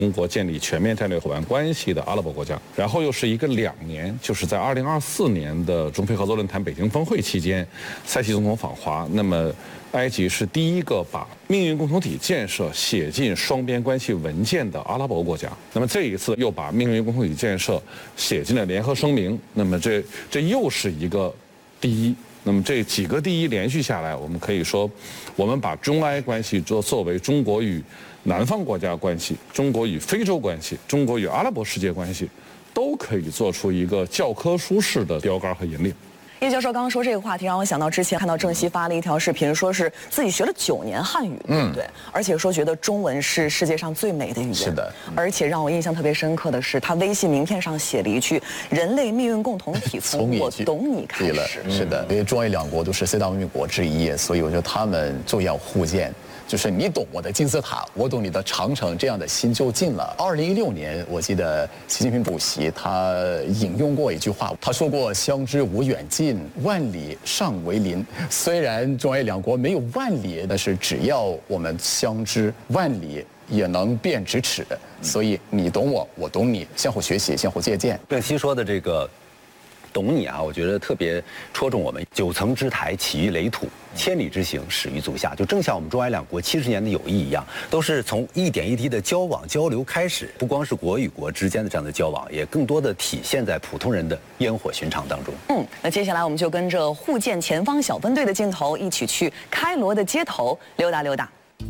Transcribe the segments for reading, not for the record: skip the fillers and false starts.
中国建立全面战略伙伴关系的阿拉伯国家，然后又是一个2年，就是在2024年的中非合作论坛北京峰会期间，塞西总统访华。那么，埃及是第一个把命运共同体建设写进双边关系文件的阿拉伯国家。那么这一次又把命运共同体建设写进了联合声明。那么这又是一个第一。那么这几个第一连续下来，我们可以说，我们把中埃关系作为中国与南方国家关系、中国与非洲关系、中国与阿拉伯世界关系，都可以做出一个教科书式的标杆和引领。 叶教授刚刚说这个话题，让我想到之前看到郑熙发了一条视频，说是自己学了9年汉语，对不对？而且说觉得中文是世界上最美的语言。 是的。 而且让我印象特别深刻的是，他微信名片上写了一句“人类命运共同体从我懂你开始”。 是的，因为中埃2国都是4大文明国之一，所以我觉得他们就要互鉴。就是你懂我的金字塔，我懂你的长城，这样的心就近了。2016年，我记得习近平主席他引用过一句话，他说过“相知无远近，万里尚为邻”。虽然中埃2国没有万里，但是只要我们相知，万里也能变咫尺。所以你懂我，我懂你，相互学习，相互借鉴。 郑熙说的这个懂你啊，我觉得特别戳中我们。9层之台起于垒土，千里之行始于足下。就正像我们中埃2国70年的友谊一样，都是从一点一滴的交往交流开始。不光是国与国之间的这样的交往，也更多的体现在普通人的烟火寻常当中。 那接下来我们就跟着互鉴前方小分队的镜头，一起去开罗的街头溜达溜达。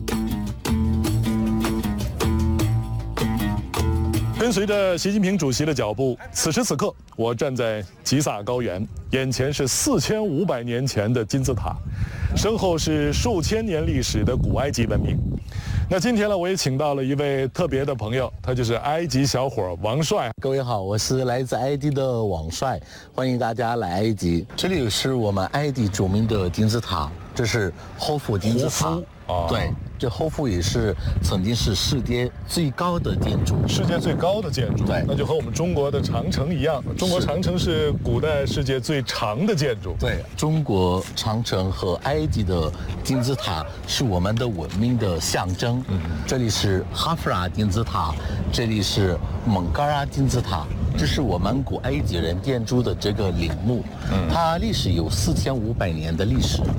跟随着习近平主席的脚步，此时此刻，我站在吉萨高原，眼前是4500年前的金字塔，身后是数千年历史的古埃及文明。那今天呢，我也请到了一位特别的朋友，他就是埃及小伙王帅。 各位好，我是来自埃及的王帅，欢迎大家来埃及。这里是我们埃及著名的金字塔，这是胡夫金字塔。对，这胡夫也是曾经是世界最高的建筑。 世界最高的建筑，对，那就和我们中国的长城一样。中国长城是古代世界最长的建筑。 对，中国长城和埃及的金字塔是我们的文明的象征。这里是哈夫拉金字塔，这里是蒙嘎拉金字塔。这是我们古埃及人建筑的这个陵墓，它历史有4500年的历史。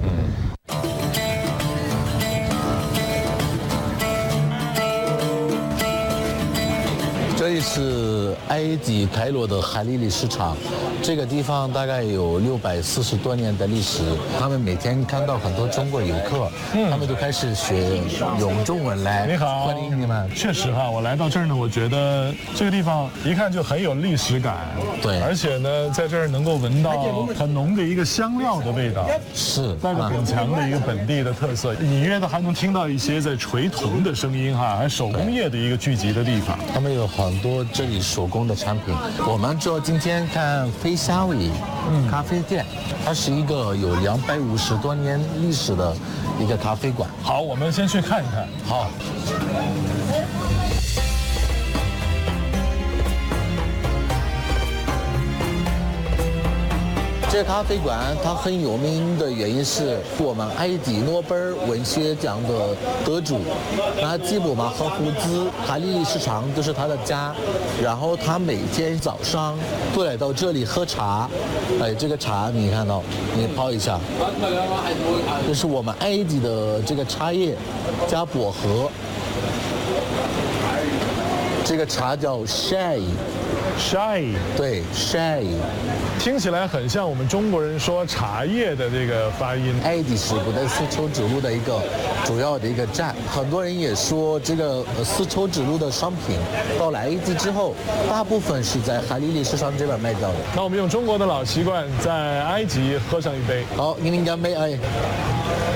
这里是埃及开罗的海利利市场，这个地方大概有640多年的历史。他们每天看到很多中国游客，他们就开始学用中文来。 你好， 欢迎你们。 确实哈，我来到这儿呢，我觉得这个地方一看就很有历史感。 对， 而且呢，在这儿能够闻到很浓的一个香料的味道， 是带着很强的一个本地的特色。隐约的还能听到一些在锤铜的声音哈，还手工业的一个聚集的地方。 他们有很多这里手工的产品。我们主要今天看飞夏威咖啡店，它是一个有250多年历史的一个咖啡馆。 好，我们先去看一看。 好。这咖啡馆它很有名的原因是我们埃及诺贝尔文学奖的得主，那吉卜马赫胡兹海利利市场就是他的家，然后他每天早上都来到这里喝茶。这个茶你看到，你泡一下，这是我们埃及的这个茶叶加薄荷，这个茶叫 shai， 对 shai。 听起来很像我们中国人说茶叶的这个发音。 埃及是古代丝绸之路的一个主要的一个站，很多人也说这个丝绸之路的商品到了埃及之后，大部分是在海利利市场这边卖掉的。 那我们用中国的老习惯，在埃及喝上一杯。 好，给您干杯，哎。